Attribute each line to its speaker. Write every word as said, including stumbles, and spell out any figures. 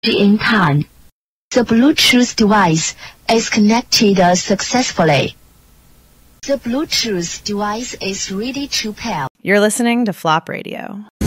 Speaker 1: In time. The Bluetooth device is connected successfully. The Bluetooth device is ready to pair.
Speaker 2: You're listening to Flop Radio.